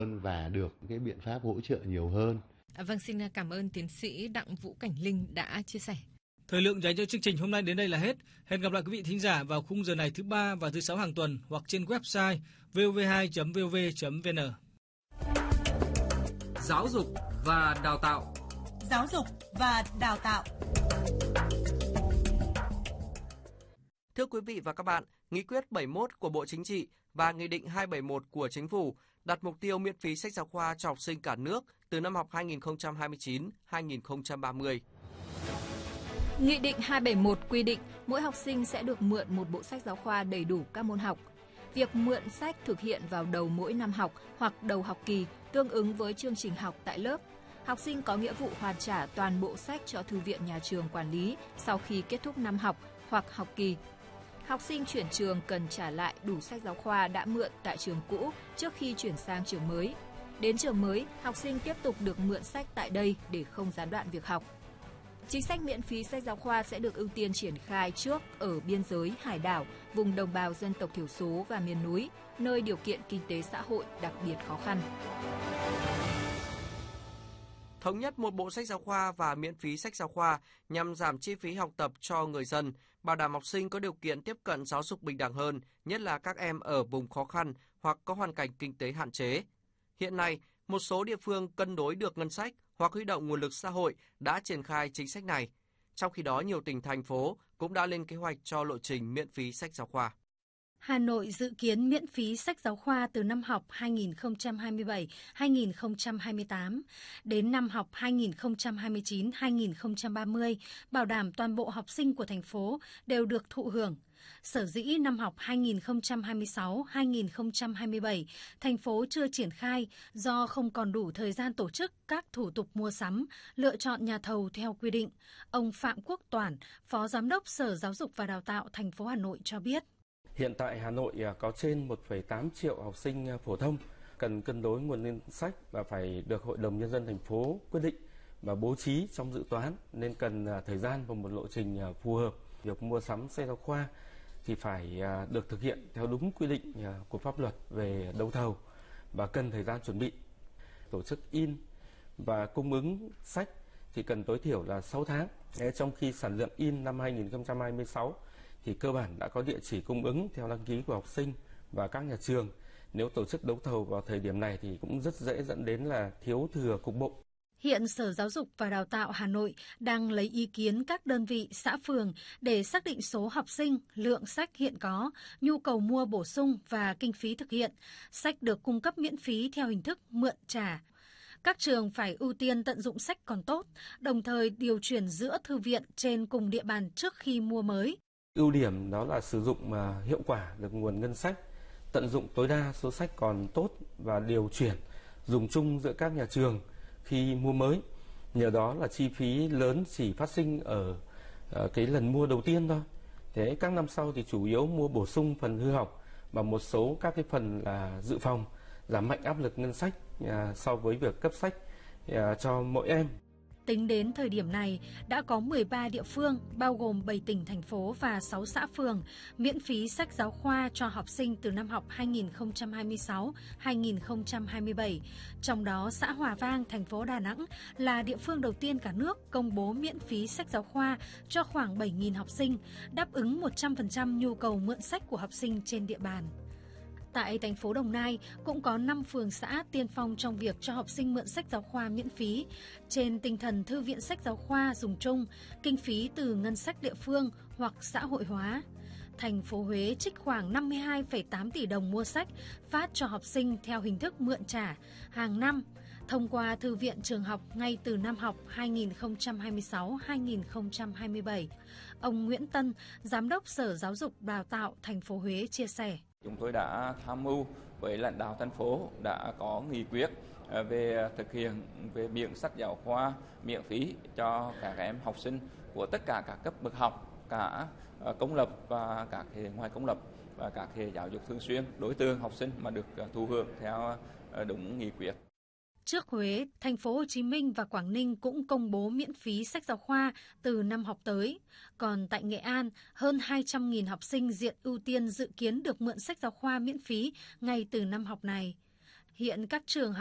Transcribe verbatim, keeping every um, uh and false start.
và được cái biện pháp hỗ trợ nhiều hơn. À, vâng, xin cảm ơn tiến sĩ Đặng Vũ Cảnh Linh đã chia sẻ. Thời lượng dành cho chương trình hôm nay đến đây là hết. Hẹn gặp lại quý vị thính giả vào khung giờ này thứ ba và thứ sáu hàng tuần hoặc trên website vov hai chấm vov chấm vn. Giáo dục và đào tạo. Giáo dục và đào tạo. Thưa quý vị và các bạn, Nghị quyết bảy mươi mốt của Bộ Chính trị và Nghị định hai trăm bảy mươi mốt của Chính phủ đặt mục tiêu miễn phí sách giáo khoa cho học sinh cả nước từ năm học hai nghìn không trăm hai mươi chín đến hai nghìn không trăm ba mươi. Nghị định hai trăm bảy mươi mốt quy định mỗi học sinh sẽ được mượn một bộ sách giáo khoa đầy đủ các môn học. Việc mượn sách thực hiện vào đầu mỗi năm học hoặc đầu học kỳ tương ứng với chương trình học tại lớp. Học sinh có nghĩa vụ hoàn trả toàn bộ sách cho thư viện nhà trường quản lý sau khi kết thúc năm học hoặc học kỳ. Học sinh chuyển trường cần trả lại đủ sách giáo khoa đã mượn tại trường cũ trước khi chuyển sang trường mới. Đến trường mới, học sinh tiếp tục được mượn sách tại đây để không gián đoạn việc học. Chính sách miễn phí sách giáo khoa sẽ được ưu tiên triển khai trước ở biên giới, hải đảo, vùng đồng bào dân tộc thiểu số và miền núi, nơi điều kiện kinh tế xã hội đặc biệt khó khăn. Thống nhất một bộ sách giáo khoa và miễn phí sách giáo khoa nhằm giảm chi phí học tập cho người dân, bảo đảm học sinh có điều kiện tiếp cận giáo dục bình đẳng hơn, nhất là các em ở vùng khó khăn hoặc có hoàn cảnh kinh tế hạn chế. Hiện nay, một số địa phương cân đối được ngân sách hoặc huy động nguồn lực xã hội đã triển khai chính sách này. Trong khi đó, nhiều tỉnh, thành phố cũng đã lên kế hoạch cho lộ trình miễn phí sách giáo khoa. Hà Nội dự kiến miễn phí sách giáo khoa từ năm học hai nghìn không trăm hai mươi bảy hai nghìn không trăm hai mươi tám đến năm học hai nghìn không trăm hai mươi chín hai nghìn không trăm ba mươi, bảo đảm toàn bộ học sinh của thành phố đều được thụ hưởng. Sở dĩ năm học hai nghìn không trăm hai mươi sáu hai nghìn không trăm hai mươi bảy, thành phố chưa triển khai do không còn đủ thời gian tổ chức các thủ tục mua sắm, lựa chọn nhà thầu theo quy định. Ông Phạm Quốc Toản, Phó Giám đốc Sở Giáo dục và Đào tạo thành phố Hà Nội cho biết. Hiện tại Hà Nội có trên một phẩy tám triệu học sinh phổ thông, cần cân đối nguồn ngân sách và phải được Hội đồng Nhân dân thành phố quyết định và bố trí trong dự toán, nên cần thời gian và một lộ trình phù hợp. Việc mua sắm sách giáo khoa thì phải được thực hiện theo đúng quy định của pháp luật về đấu thầu và cần thời gian chuẩn bị. Tổ chức in và cung ứng sách thì cần tối thiểu là sáu tháng, trong khi sản lượng in năm hai nghìn không trăm hai mươi sáu thì cơ bản đã có địa chỉ cung ứng theo đăng ký của học sinh và các nhà trường. Nếu tổ chức đấu thầu vào thời điểm này thì cũng rất dễ dẫn đến là thiếu thừa cục bộ. Hiện Sở Giáo dục và Đào tạo Hà Nội đang lấy ý kiến các đơn vị, xã phường để xác định số học sinh, lượng sách hiện có, nhu cầu mua bổ sung và kinh phí thực hiện. Sách được cung cấp miễn phí theo hình thức mượn trả. Các trường phải ưu tiên tận dụng sách còn tốt, đồng thời điều chuyển giữa thư viện trên cùng địa bàn trước khi mua mới. Ưu điểm đó là sử dụng hiệu quả được nguồn ngân sách, tận dụng tối đa số sách còn tốt và điều chuyển dùng chung giữa các nhà trường khi mua mới. Nhờ đó là chi phí lớn chỉ phát sinh ở cái lần mua đầu tiên thôi. Thế các năm sau thì chủ yếu mua bổ sung phần hư hỏng và một số các cái phần là dự phòng, giảm mạnh áp lực ngân sách so với việc cấp sách cho mỗi em. Tính đến thời điểm này, đã có mười ba địa phương, bao gồm bảy tỉnh, thành phố và sáu xã phường, miễn phí sách giáo khoa cho học sinh từ năm học hai nghìn không trăm hai mươi sáu hai nghìn không trăm hai mươi bảy. Trong đó, xã Hòa Vang, thành phố Đà Nẵng là địa phương đầu tiên cả nước công bố miễn phí sách giáo khoa cho khoảng bảy nghìn học sinh, đáp ứng một trăm phần trăm nhu cầu mượn sách của học sinh trên địa bàn. Tại thành phố Đồng Nai cũng có năm phường xã tiên phong trong việc cho học sinh mượn sách giáo khoa miễn phí, trên tinh thần thư viện sách giáo khoa dùng chung, kinh phí từ ngân sách địa phương hoặc xã hội hóa. Thành phố Huế trích khoảng năm mươi hai phẩy tám tỷ đồng mua sách phát cho học sinh theo hình thức mượn trả hàng năm, thông qua thư viện trường học ngay từ năm học hai nghìn không trăm hai mươi sáu hai nghìn không trăm hai mươi bảy. Ông Nguyễn Tân, Giám đốc Sở Giáo dục Đào tạo thành phố Huế chia sẻ. Chúng tôi đã tham mưu với lãnh đạo thành phố đã có nghị quyết về thực hiện về miễn sách giáo khoa miễn phí cho các em học sinh của tất cả các cấp bậc học, cả công lập và các hệ ngoài công lập và các hệ giáo dục thường xuyên. Đối tượng học sinh mà được thụ hưởng theo đúng nghị quyết. Trước Huế, thành phố Hồ Chí Minh và Quảng Ninh cũng công bố miễn phí sách giáo khoa từ năm học tới. Còn tại Nghệ An, hơn hai trăm nghìn học sinh diện ưu tiên dự kiến được mượn sách giáo khoa miễn phí ngay từ năm học này. Hiện các trường